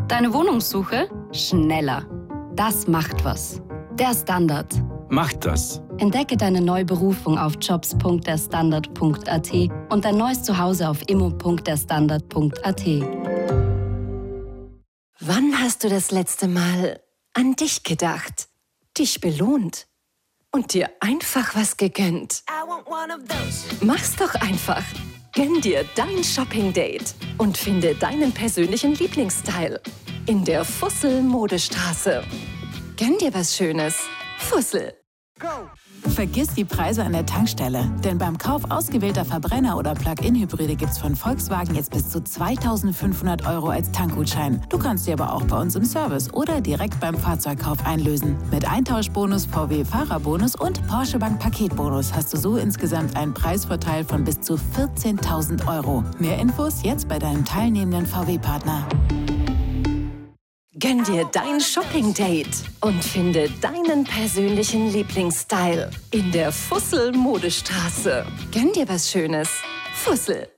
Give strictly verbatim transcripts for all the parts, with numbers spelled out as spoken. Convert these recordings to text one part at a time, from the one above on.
Deine Wohnungssuche? Schneller. Das macht was. Der Standard. Macht das. Entdecke deine neue Berufung auf jobs punkt der standard punkt a t und dein neues Zuhause auf immo punkt der standard punkt a t. Wann hast du das letzte Mal an dich gedacht, dich belohnt und dir einfach was gegönnt? Mach's doch einfach. Gönn dir dein Shopping-Date und finde deinen persönlichen Lieblingsstyle in der Fussel-Modestraße. Gönn dir was Schönes. Fussel. Vergiss die Preise an der Tankstelle, denn beim Kauf ausgewählter Verbrenner- oder Plug-in-Hybride gibt's von Volkswagen jetzt bis zu zweitausendfünfhundert Euro als Tankgutschein. Du kannst sie aber auch bei uns im Service oder direkt beim Fahrzeugkauf einlösen. Mit Eintauschbonus, V W-Fahrerbonus und Porsche Bank Paketbonus hast du so insgesamt einen Preisvorteil von bis zu vierzehntausend Euro. Mehr Infos jetzt bei deinem teilnehmenden V W-Partner. Gönn dir dein Shopping-Date und finde deinen persönlichen Lieblingsstyle in der Fussel-Modestraße. Gönn dir was Schönes. Fussel.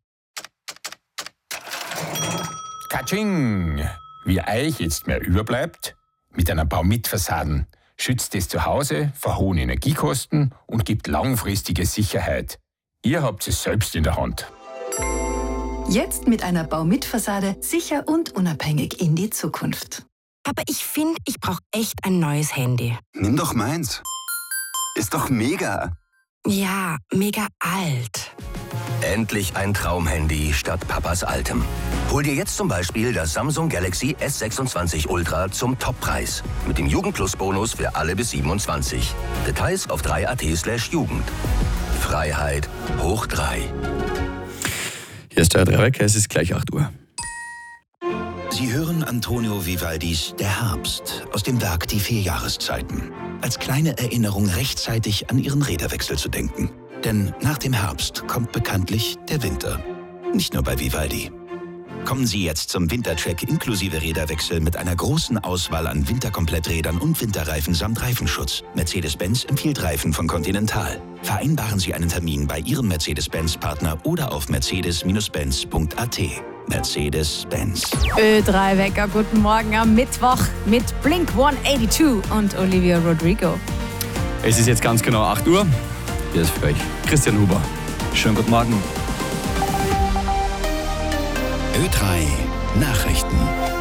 Katsching! Wie euch jetzt mehr überbleibt, mit einer Baumitfassaden schützt es zu Hause vor hohen Energiekosten und gibt langfristige Sicherheit. Ihr habt es selbst in der Hand. Jetzt mit einer Baumitfassade sicher und unabhängig in die Zukunft. Aber ich finde, ich brauche echt ein neues Handy. Nimm doch meins. Ist doch mega. Ja, mega alt. Endlich ein Traumhandy statt Papas altem. Hol dir jetzt zum Beispiel das Samsung Galaxy S sechsundzwanzig Ultra zum Toppreis. Mit dem Jugendplus-Bonus für alle bis siebenundzwanzig. Details auf drei punkt at slash Jugend. Freiheit hoch drei. Hier ist der Drehwecker, es ist gleich acht Uhr. Sie hören Antonio Vivaldis Der Herbst aus dem Werk Die vier Jahreszeiten. Als kleine Erinnerung rechtzeitig an Ihren Räderwechsel zu denken. Denn nach dem Herbst kommt bekanntlich der Winter. Nicht nur bei Vivaldi. Kommen Sie jetzt zum Wintercheck inklusive Räderwechsel mit einer großen Auswahl an Winterkompletträdern und Winterreifen samt Reifenschutz. Mercedes-Benz empfiehlt Reifen von Continental. Vereinbaren Sie einen Termin bei Ihrem Mercedes-Benz-Partner oder auf mercedes Benz punkt a t. Mercedes-Benz. Ö drei Wecker, guten Morgen am Mittwoch mit Blink hundertzweiundachtzig und Olivia Rodrigo. Es ist jetzt ganz genau acht Uhr. Hier ist für euch Christian Huber. Schönen guten Morgen. Ö drei Nachrichten.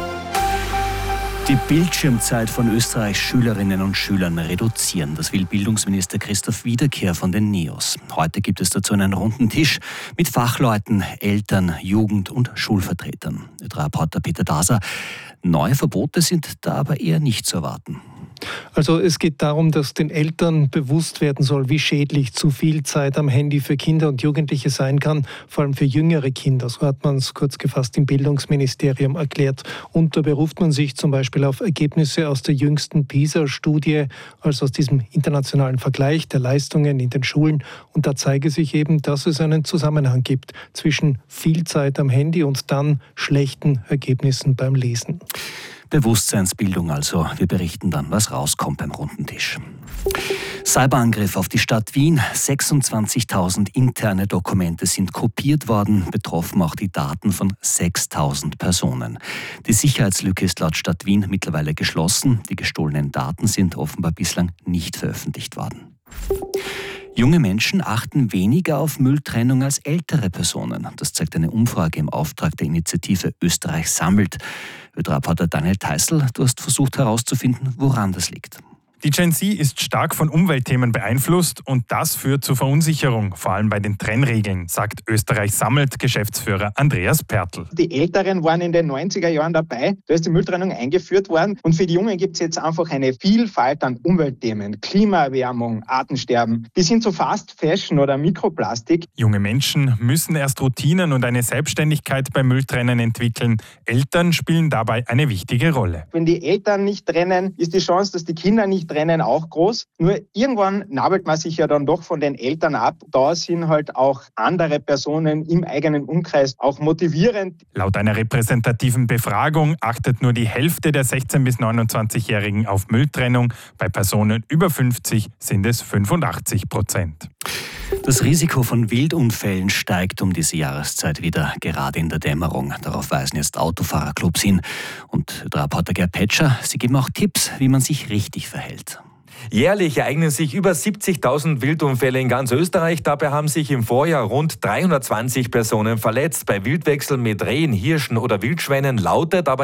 Die Bildschirmzeit von Österreichs Schülerinnen und Schülern reduzieren. Das will Bildungsminister Christoph Wiederkehr von den NEOS. Heute gibt es dazu einen runden Tisch mit Fachleuten, Eltern, Jugend- und Schulvertretern. Ö drei Reporter Peter Daser. Neue Verbote sind da aber eher nicht zu erwarten. Also es geht darum, dass den Eltern bewusst werden soll, wie schädlich zu viel Zeit am Handy für Kinder und Jugendliche sein kann, vor allem für jüngere Kinder. So hat man es kurz gefasst im Bildungsministerium erklärt. Und da beruft man sich zum Beispiel auf Ergebnisse aus der jüngsten PISA-Studie, also aus diesem internationalen Vergleich der Leistungen in den Schulen. Und da zeige sich eben, dass es einen Zusammenhang gibt zwischen viel Zeit am Handy und dann schlechten Ergebnissen beim Lesen. Bewusstseinsbildung also. Wir berichten dann, was rauskommt beim runden Tisch. Cyberangriff auf die Stadt Wien. sechsundzwanzigtausend interne Dokumente sind kopiert worden, betroffen auch die Daten von sechstausend Personen. Die Sicherheitslücke ist laut Stadt Wien mittlerweile geschlossen. Die gestohlenen Daten sind offenbar bislang nicht veröffentlicht worden. Junge Menschen achten weniger auf Mülltrennung als ältere Personen. Das zeigt eine Umfrage im Auftrag der Initiative Österreich sammelt. Ö drei Reporter Daniel Theißl, du hast versucht herauszufinden, woran das liegt. Die Gen Z ist stark von Umweltthemen beeinflusst und das führt zu Verunsicherung, vor allem bei den Trennregeln, sagt Österreich sammelt Geschäftsführer Andreas Pertl. Die Älteren waren in den neunziger Jahren dabei, da ist die Mülltrennung eingeführt worden und für die Jungen gibt es jetzt einfach eine Vielfalt an Umweltthemen, Klimaerwärmung, Artensterben, bis hin zu Fast Fashion oder Mikroplastik. Junge Menschen müssen erst Routinen und eine Selbstständigkeit beim Mülltrennen entwickeln. Eltern spielen dabei eine wichtige Rolle. Wenn die Eltern nicht trennen, ist die Chance, dass die Kinder nicht trennen, auch groß. Nur irgendwann nabelt man sich ja dann doch von den Eltern ab. Da sind halt auch andere Personen im eigenen Umkreis auch motivierend. Laut einer repräsentativen Befragung achtet nur die Hälfte der sechzehn- bis neunundzwanzigjährigen auf Mülltrennung. Bei Personen über fünfzig sind es fünfundachtzig Prozent. Das Risiko von Wildunfällen steigt um diese Jahreszeit wieder, gerade in der Dämmerung. Darauf weisen jetzt Autofahrerclubs hin. Und der Reporter Gerd Petscher, sie geben auch Tipps, wie man sich richtig verhält. Jährlich ereignen sich über siebzigtausend Wildunfälle in ganz Österreich. Dabei haben sich im Vorjahr rund dreihundertzwanzig Personen verletzt. Bei Wildwechsel mit Rehen, Hirschen oder Wildschweinen lautet aber